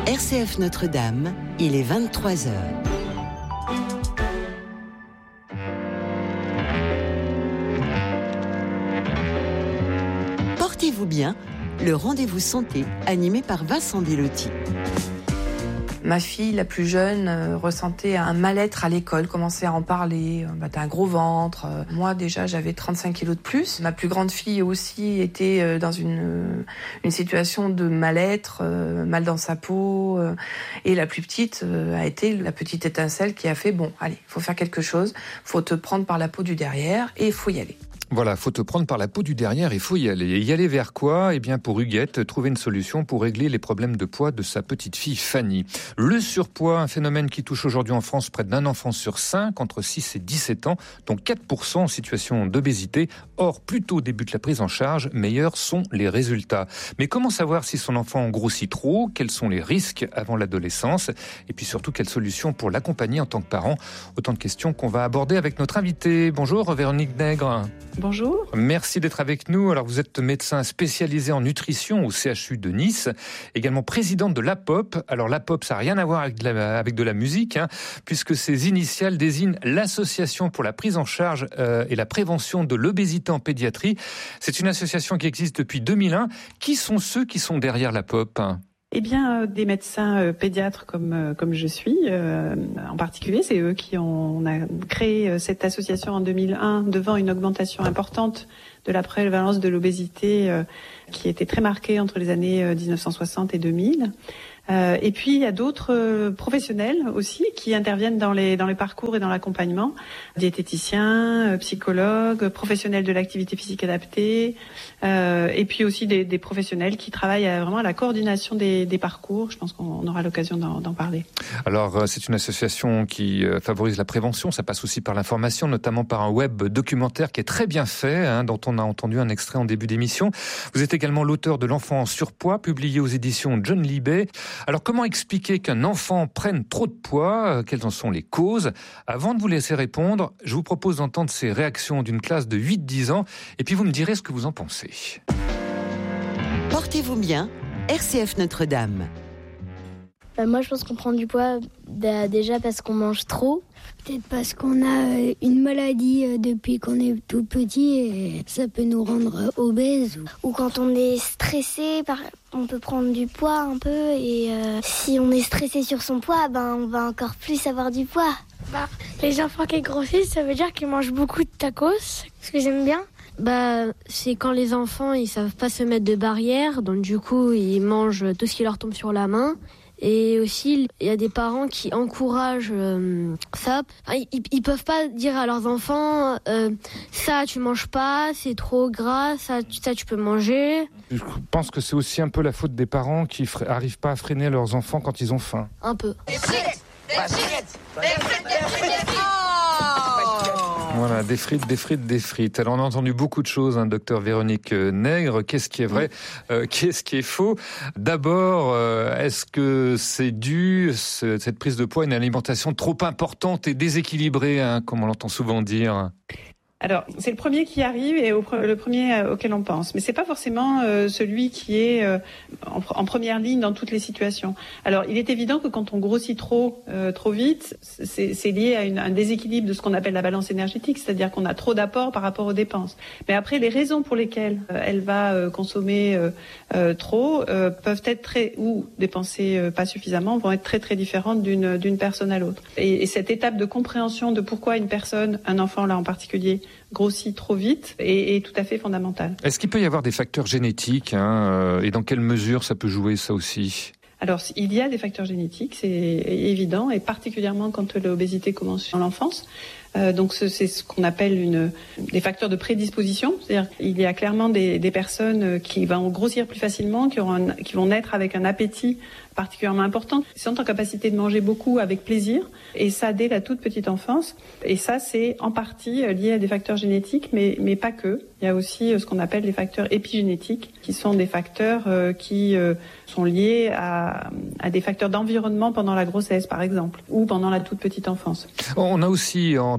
RCF Notre-Dame, il est 23h. Portez-vous bien, le rendez-vous santé animé par Vincent Bilotti. Ma fille, la plus jeune, ressentait un mal-être à l'école, commençait à en parler. T'as un gros ventre. Moi, déjà, j'avais 35 kilos de plus. Ma plus grande fille aussi était dans une situation de mal-être, mal dans sa peau. Et la plus petite a été la petite étincelle qui a fait, bon, allez, il faut faire quelque chose. Faut te prendre par la peau du derrière et il faut y aller. Voilà, faut te prendre par la peau du derrière, il faut y aller. Et y aller vers quoi ? Eh bien, pour Huguette, trouver une solution pour régler les problèmes de poids de sa petite fille Fanny. Le surpoids, un phénomène qui touche aujourd'hui en France près d'un enfant sur 5, entre 6 et 17 ans, dont 4% en situation d'obésité. Or, plus tôt débute la prise en charge, meilleurs sont les résultats. Mais comment savoir si son enfant grossit trop ? Quels sont les risques avant l'adolescence ? Et puis surtout, quelles solutions pour l'accompagner en tant que parent ? Autant de questions qu'on va aborder avec notre invitée. Bonjour, Véronique Nègre. Bonjour. Merci d'être avec nous. Alors, vous êtes médecin spécialisé en nutrition au CHU de Nice, également présidente de l'APOP. Alors, l'APOP, ça n'a rien à voir avec de la musique, puisque ces initiales désignent l'Association pour la prise en charge et la prévention de l'obésité en pédiatrie. C'est une association qui existe depuis 2001. Qui sont ceux qui sont derrière l'APOP ? Eh bien, des médecins pédiatres comme je suis, en particulier, c'est eux qui on a créé cette association en 2001 devant une augmentation importante de la prévalence de l'obésité qui était très marquée entre les années 1960 et 2000. Et puis il y a d'autres professionnels aussi qui interviennent dans les parcours et dans l'accompagnement, diététiciens, psychologues, professionnels de l'activité physique adaptée, et puis aussi des professionnels qui travaillent vraiment à la coordination des parcours. Je pense qu'on aura l'occasion d'en parler. Alors c'est une association qui favorise la prévention, ça passe aussi par l'information, notamment par un web documentaire qui est très bien fait, dont on a entendu un extrait en début d'émission. Vous êtes également l'auteur de L'enfant en surpoids, publié aux éditions John Libet. Alors, comment expliquer qu'un enfant prenne trop de poids ? Quelles en sont les causes ? Avant de vous laisser répondre, je vous propose d'entendre ces réactions d'une classe de 8-10 ans, et puis vous me direz ce que vous en pensez. Portez-vous bien, RCF Notre-Dame. Moi, je pense qu'on prend du poids déjà parce qu'on mange trop. Peut-être parce qu'on a une maladie depuis qu'on est tout petit et ça peut nous rendre obèses. Ou quand on est stressé, on peut prendre du poids un peu. Et si on est stressé sur son poids, on va encore plus avoir du poids. Les enfants qui grossissent, ça veut dire qu'ils mangent beaucoup de tacos, ce que j'aime bien. C'est quand les enfants, ils savent pas se mettre de barrières, donc du coup, ils mangent tout ce qui leur tombe sur la main. Et aussi, il y a des parents qui encouragent ça. Ils peuvent pas dire à leurs enfants ça tu manges pas, c'est trop gras, ça tu peux manger. Je pense que c'est aussi un peu la faute des parents qui arrivent pas à freiner leurs enfants quand ils ont faim. Un peu. Des frites. Voilà, des frites. Alors on a entendu beaucoup de choses, docteur Véronique Nègre. Qu'est-ce qui est vrai, qu'est-ce qui est faux ? D'abord, est-ce que c'est dû, cette prise de poids, à une alimentation trop importante et déséquilibrée, comme on l'entend souvent dire ? Alors, c'est le premier qui arrive et le premier auquel on pense. Mais c'est pas forcément celui qui est en première ligne dans toutes les situations. Alors, il est évident que quand on grossit trop vite, c'est lié à un déséquilibre de ce qu'on appelle la balance énergétique, c'est-à-dire qu'on a trop d'apports par rapport aux dépenses. Mais après, les raisons pour lesquelles elle va consommer trop peuvent être ou dépenser pas suffisamment, vont être très très différentes d'une personne à l'autre. Et cette étape de compréhension de pourquoi une personne, un enfant là en particulier, grossit trop vite est tout à fait fondamentale. Est-ce qu'il peut y avoir des facteurs génétiques et dans quelle mesure ça peut jouer ça aussi ? Alors, il y a des facteurs génétiques, c'est évident, et particulièrement quand l'obésité commence dans l'enfance. Donc, c'est ce qu'on appelle des facteurs de prédisposition. C'est-à-dire, il y a clairement des personnes qui vont grossir plus facilement, qui vont naître avec un appétit particulièrement important. Ils sont en capacité de manger beaucoup avec plaisir, et ça dès la toute petite enfance. Et ça, c'est en partie lié à des facteurs génétiques, mais pas que. Il y a aussi ce qu'on appelle les facteurs épigénétiques, qui sont des facteurs qui sont liés à des facteurs d'environnement pendant la grossesse, par exemple, ou pendant la toute petite enfance. On a aussi entendu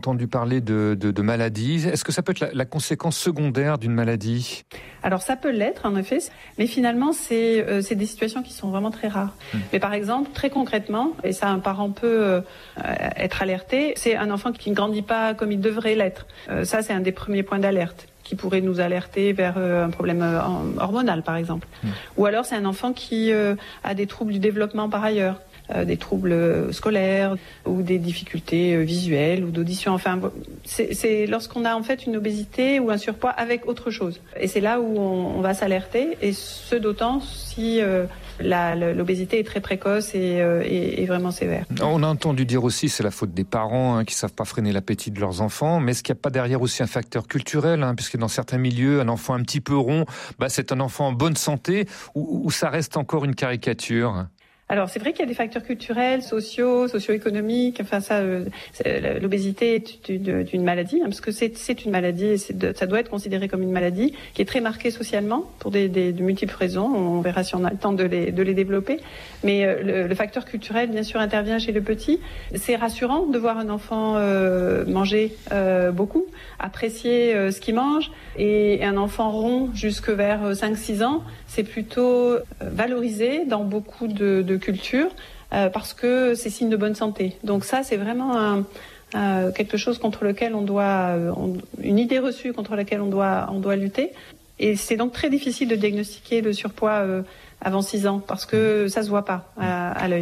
entendu parler de maladies. Est-ce que ça peut être la conséquence secondaire d'une maladie ? Alors ça peut l'être en effet, mais finalement c'est des situations qui sont vraiment très rares. Mais par exemple, très concrètement, et ça un parent peut être alerté, c'est un enfant qui ne grandit pas comme il devrait l'être. Ça c'est un des premiers points d'alerte qui pourrait nous alerter vers un problème hormonal par exemple. Ou alors c'est un enfant qui a des troubles du développement par ailleurs. Des troubles scolaires ou des difficultés visuelles ou d'audition. Enfin, c'est lorsqu'on a en fait une obésité ou un surpoids avec autre chose. Et c'est là où on va s'alerter, et ce d'autant si l'obésité est très précoce et vraiment sévère. On a entendu dire aussi c'est la faute des parents qui savent pas freiner l'appétit de leurs enfants, mais est-ce qu'il n'y a pas derrière aussi un facteur culturel, puisque dans certains milieux, un enfant un petit peu rond, c'est un enfant en bonne santé, ou ça reste encore une caricature ? Alors c'est vrai qu'il y a des facteurs culturels, socio-économiques. Enfin ça, l'obésité est une maladie, parce que c'est une maladie et ça doit être considéré comme une maladie qui est très marquée socialement pour de multiples raisons. On verra si on a le temps de les développer. Mais le facteur culturel, bien sûr, intervient chez le petit. C'est rassurant de voir un enfant manger beaucoup, apprécier ce qu'il mange, et un enfant rond jusque vers 5-6 ans, c'est plutôt valorisé dans beaucoup de cultures parce que c'est signe de bonne santé. Donc ça, c'est vraiment quelque chose contre lequel on doit, une idée reçue contre laquelle on doit lutter. Et c'est donc très difficile de diagnostiquer le surpoids avant 6 ans parce que ça se voit pas à l'œil.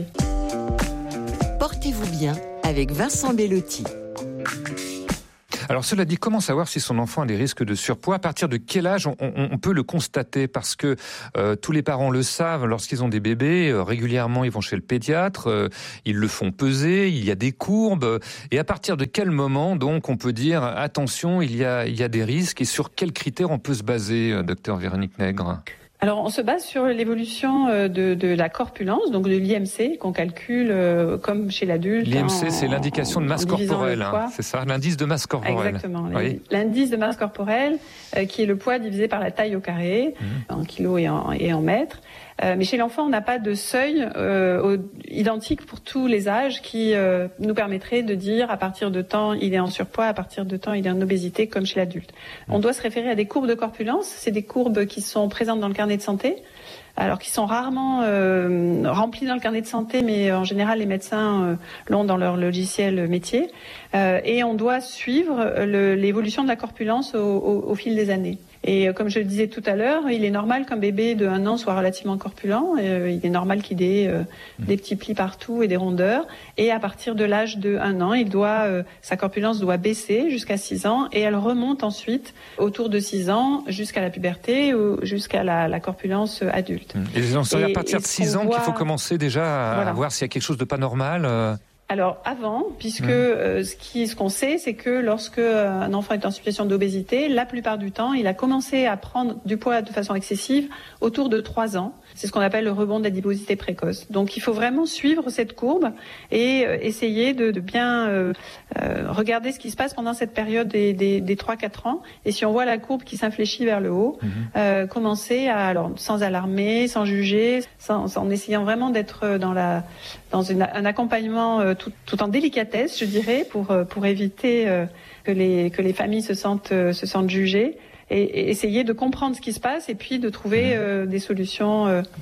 Portez-vous bien avec Vincent Bellotti. Alors cela dit, comment savoir si son enfant a des risques de surpoids ? À partir de quel âge on peut le constater ? Parce que tous les parents le savent, lorsqu'ils ont des bébés, régulièrement ils vont chez le pédiatre, ils le font peser, il y a des courbes. Et à partir de quel moment donc on peut dire attention, il y a des risques, et sur quels critères on peut se baser, docteur Véronique Nègre ? Alors, on se base sur l'évolution de la corpulence, donc de l'IMC, qu'on calcule comme chez l'adulte. L'IMC, c'est l'indication de masse corporelle, c'est ça, l'indice de masse corporelle. Exactement, oui. L'indice de masse corporelle, qui est le poids divisé par la taille au carré, en kilos et en mètres. Mais chez l'enfant, on n'a pas de seuil identique pour tous les âges qui nous permettrait de dire à partir de temps il est en surpoids, à partir de temps il est en obésité, comme chez l'adulte. On doit se référer à des courbes de corpulence. C'est des courbes qui sont présentes dans le carnet de santé, alors qui sont rarement remplies dans le carnet de santé, mais en général les médecins l'ont dans leur logiciel métier. Et on doit suivre l'évolution de la corpulence au fil des années. Et comme je le disais tout à l'heure, il est normal qu'un bébé de 1 an soit relativement corpulent. Il est normal qu'il ait des petits plis partout et des rondeurs. Et à partir de l'âge de 1 an, sa corpulence doit baisser jusqu'à 6 ans, et elle remonte ensuite autour de 6 ans jusqu'à la puberté ou jusqu'à la corpulence adulte. Et c'est à partir de 6 ans qu'il faut commencer déjà à voir s'il y a quelque chose de pas normal. Alors avant, puisque ce qu'on sait, c'est que lorsque un enfant est en situation d'obésité, la plupart du temps, il a commencé à prendre du poids de façon excessive autour de 3 ans. C'est ce qu'on appelle le rebond d'adiposité précoce. Donc il faut vraiment suivre cette courbe et essayer de bien regarder ce qui se passe pendant cette période des 3-4 ans. Et si on voit la courbe qui s'infléchit vers le haut, commencer alors sans alarmer, sans juger, en essayant vraiment d'être dans un accompagnement tout en délicatesse, je dirais, pour éviter que les familles se sentent jugées, et essayer de comprendre ce qui se passe et puis de trouver des solutions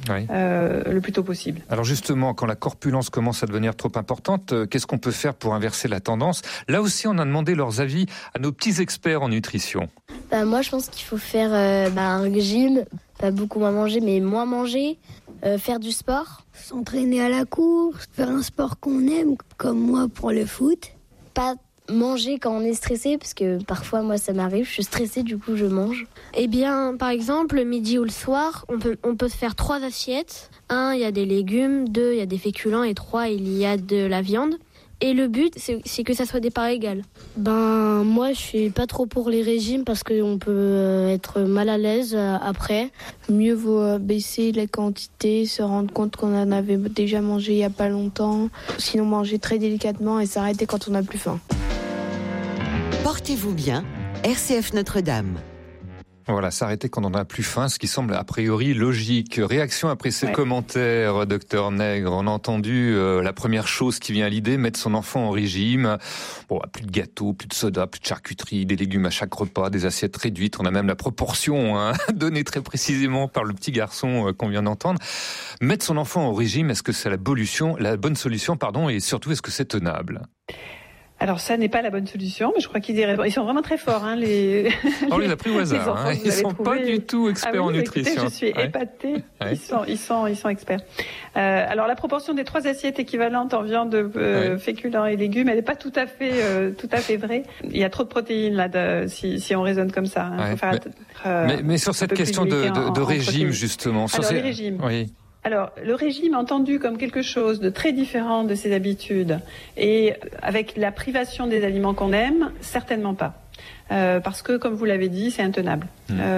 le plus tôt possible. Alors justement, quand la corpulence commence à devenir trop importante, qu'est-ce qu'on peut faire pour inverser la tendance ? Là aussi, on a demandé leurs avis à nos petits experts en nutrition. Moi, je pense qu'il faut faire un régime, pas beaucoup moins manger, mais moins manger, faire du sport. S'entraîner à la course, faire un sport qu'on aime, comme moi pour le foot. Pas manger quand on est stressé, parce que parfois, moi, ça m'arrive, je suis stressée, du coup, je mange. Eh bien, par exemple, le midi ou le soir, on peut se faire 3 assiettes. 1, il y a des légumes, 2, il y a des féculents, et 3, il y a de la viande. Et le but, c'est que ça soit des parts égales. Moi, je suis pas trop pour les régimes parce qu'on peut être mal à l'aise après. Mieux vaut baisser la quantité, se rendre compte qu'on en avait déjà mangé il y a pas longtemps. Sinon, manger très délicatement et s'arrêter quand on n'a plus faim. Portez-vous bien, RCF Notre-Dame. Voilà, s'arrêter quand on a plus faim, ce qui semble a priori logique. Réaction après ces commentaires, docteur Nègre. On a entendu la première chose qui vient à l'idée, mettre son enfant au régime. Bon, plus de gâteaux, plus de soda, plus de charcuterie, des légumes à chaque repas, des assiettes réduites. On a même la proportion donnée très précisément par le petit garçon qu'on vient d'entendre. Mettre son enfant au régime, est-ce que c'est la bonne solution, et surtout, est-ce que c'est tenable ? Alors ça n'est pas la bonne solution, mais je crois ils sont vraiment très forts, les. On les a pris au hasard. Ils sont pas du tout experts en nutrition. Écoutez, je suis épatée. Ils sont experts. Alors la proportion des 3 assiettes équivalentes en viande, féculents et légumes, elle n'est pas tout à fait vraie. Il y a trop de protéines là, si on raisonne comme ça. Faut faire mais sur cette question de régime justement. Alors les régimes. Oui. Alors, le régime entendu comme quelque chose de très différent de ses habitudes et avec la privation des aliments qu'on aime, certainement pas. Parce que, comme vous l'avez dit, c'est intenable.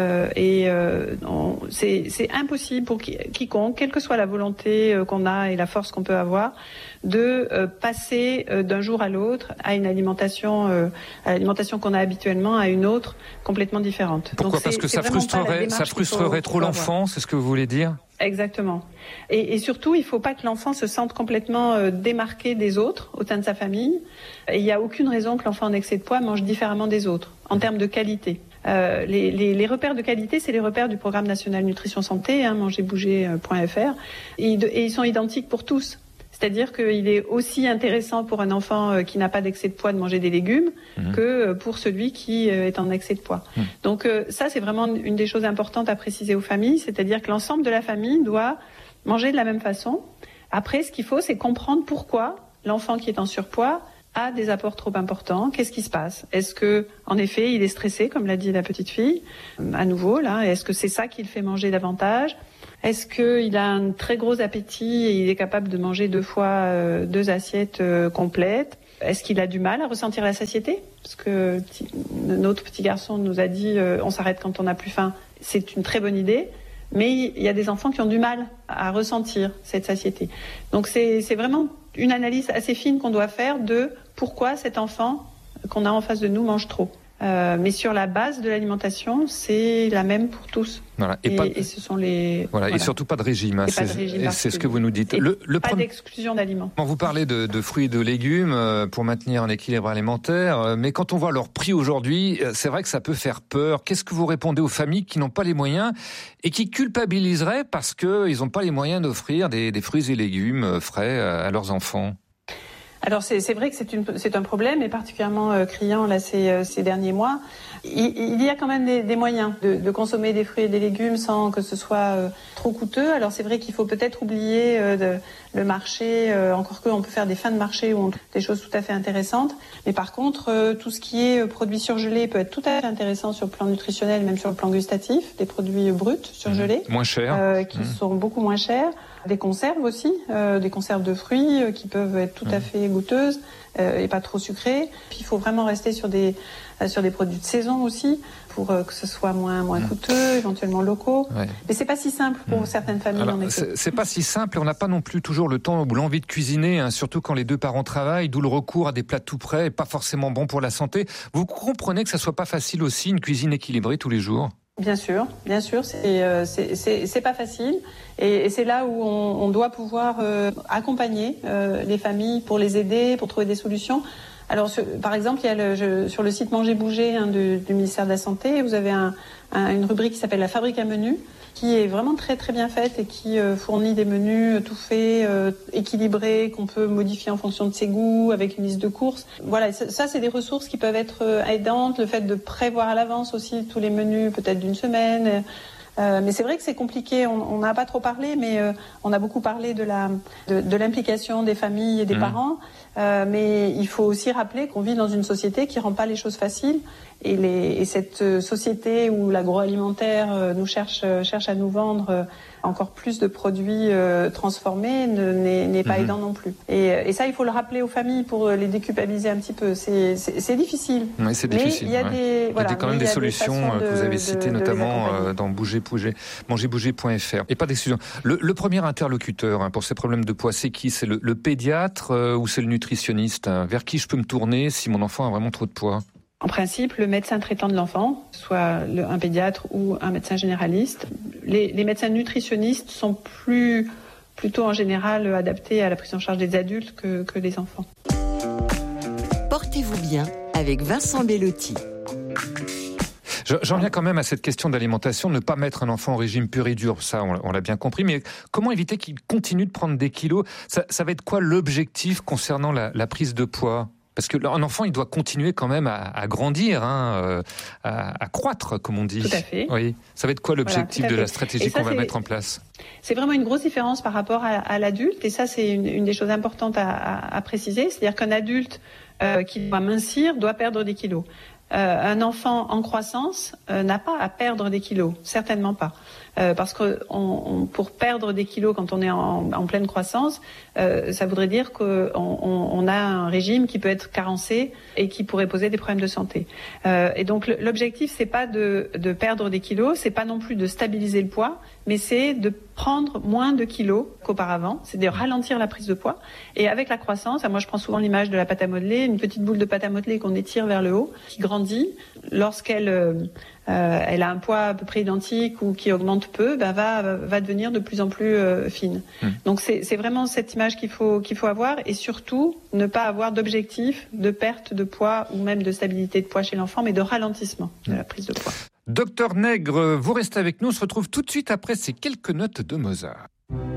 C'est impossible pour quiconque, quelle que soit la volonté qu'on a et la force qu'on peut avoir, de passer d'un jour à l'autre à une alimentation qu'on a habituellement, à une autre complètement différente. Pourquoi ? Parce que ça frustrerait trop l'enfant, c'est ce que vous voulez dire ? Exactement. Et surtout, il ne faut pas que l'enfant se sente complètement démarqué des autres au sein de sa famille. Et il n'y a aucune raison que l'enfant en excès de poids mange différemment des autres, en termes de qualité. Les repères de qualité, c'est les repères du Programme national nutrition santé, mangerbouger.fr, et ils sont identiques pour tous. C'est-à-dire qu'il est aussi intéressant pour un enfant qui n'a pas d'excès de poids de manger des légumes que pour celui qui est en excès de poids. Donc ça, c'est vraiment une des choses importantes à préciser aux familles, c'est-à-dire que l'ensemble de la famille doit manger de la même façon. Après, ce qu'il faut, c'est comprendre pourquoi l'enfant qui est en surpoids a des apports trop importants. Qu'est-ce qui se passe ? Est-ce que, en effet, il est stressé, comme l'a dit la petite fille, à nouveau, là ? Est-ce que c'est ça qui le fait manger davantage ? Est-ce qu'il a un très gros appétit et il est capable de manger 2 fois 2 assiettes complètes ? Est-ce qu'il a du mal à ressentir la satiété ? Parce que notre petit garçon nous a dit on s'arrête quand on n'a plus faim. C'est une très bonne idée, mais il y a des enfants qui ont du mal à ressentir cette satiété. Donc c'est vraiment une analyse assez fine qu'on doit faire de pourquoi cet enfant qu'on a en face de nous mange trop. Mais sur la base de l'alimentation, c'est la même pour tous. Voilà. Et ce sont les. Voilà. Et surtout pas de régime. C'est ce que vous nous dites. Pas d'exclusion d'aliments. Vous parlez de fruits et de légumes pour maintenir un équilibre alimentaire, mais quand on voit leur prix aujourd'hui, c'est vrai que ça peut faire peur. Qu'est-ce que vous répondez aux familles qui n'ont pas les moyens et qui culpabiliseraient parce qu'ils n'ont pas les moyens d'offrir des fruits et légumes frais à leurs enfants ? Alors c'est vrai que c'est un problème, et particulièrement criant là ces derniers mois. Il y a quand même des moyens de consommer des fruits et des légumes sans que ce soit trop coûteux. Alors c'est vrai qu'il faut peut-être oublier le marché, encore qu'on peut faire des fins de marché où on trouve des choses tout à fait intéressantes. Mais par contre, tout ce qui est produits surgelés peut être tout à fait intéressant sur le plan nutritionnel, même sur le plan gustatif. Des produits bruts surgelés, moins chers, qui sont beaucoup moins chers. Des conserves aussi, des conserves de fruits qui peuvent être tout à fait goûteuses et pas trop sucrées. Puis il faut vraiment rester sur des produits de saison aussi pour que ce soit moins coûteux, éventuellement locaux. Ouais. Mais c'est pas si simple pour certaines familles. Alors, en effet. C'est pas si simple. On n'a pas non plus toujours le temps ou l'envie de cuisiner, surtout quand les 2 parents travaillent, d'où le recours à des plats tout prêts et pas forcément bons pour la santé. Vous comprenez que ça soit pas facile aussi une cuisine équilibrée tous les jours ? Bien sûr, c'est pas facile, et c'est là où on doit pouvoir accompagner les familles pour les aider, pour trouver des solutions. Alors, par exemple, il y a sur le site Manger Bouger du ministère de la Santé, vous avez une rubrique qui s'appelle la fabrique à menus, qui est vraiment très très bien faite et qui fournit des menus tout faits, équilibrés, qu'on peut modifier en fonction de ses goûts, avec une liste de courses. Voilà, ça c'est des ressources qui peuvent être aidantes. Le fait de prévoir à l'avance aussi tous les menus, peut-être d'une semaine. Mais c'est vrai que c'est compliqué, on n'a pas trop parlé, mais on a beaucoup parlé de l'implication des familles et des parents. Mais il faut aussi rappeler qu'on vit dans une société qui rend pas les choses faciles. Et cette société où l'agroalimentaire nous cherche à nous vendre encore plus de produits transformés n'est pas aidant non plus. Et ça, il faut le rappeler aux familles pour les déculpabiliser un petit peu. C'est difficile. Oui, c'est difficile. Mais il y a quand même des solutions que vous avez citées, notamment dans mangerbouger.fr. Et pas d'exclusion. Le premier interlocuteur pour ces problèmes de poids, c'est qui ? C'est le pédiatre ou c'est le nutritionniste ? Vers qui je peux me tourner si mon enfant a vraiment trop de poids ? En principe, le médecin traitant de l'enfant, soit un pédiatre ou un médecin généraliste, les médecins nutritionnistes sont plutôt en général adaptés à la prise en charge des adultes que des enfants. Portez-vous bien avec Vincent Bellotti. J'en viens quand même à cette question d'alimentation, ne pas mettre un enfant au régime pur et dur, ça on l'a bien compris, mais comment éviter qu'il continue de prendre des kilos ? Ça va être quoi l'objectif concernant la prise de poids ? Parce qu'un enfant, il doit continuer quand même à grandir, à croître, comme on dit. Tout à fait. Oui. Ça va être quoi l'objectif de la stratégie qu'on va mettre en place ? C'est vraiment une grosse différence par rapport à l'adulte, et ça c'est une des choses importantes à préciser, c'est-à-dire qu'un adulte qui doit mincir doit perdre des kilos. Un enfant en croissance n'a pas à perdre des kilos, certainement pas. Parce que pour perdre des kilos quand on est en pleine croissance, ça voudrait dire qu'on a un régime qui peut être carencé et qui pourrait poser des problèmes de santé. Et donc l'objectif, c'est pas de perdre des kilos, c'est pas non plus de stabiliser le poids, mais c'est de prendre moins de kilos qu'auparavant, c'est de ralentir la prise de poids. Et avec la croissance, moi je prends souvent l'image de la pâte à modeler, une petite boule de pâte à modeler qu'on étire vers le haut, qui grandit. Lorsqu'elle elle a un poids à peu près identique ou qui augmente peu, va devenir de plus en plus fine. Donc c'est vraiment cette image qu'il faut avoir, et surtout ne pas avoir d'objectif de perte de poids ou même de stabilité de poids chez l'enfant, mais de ralentissement de la prise de poids. Docteur Nègre, vous restez avec nous, on se retrouve tout de suite après ces quelques notes de Mozart.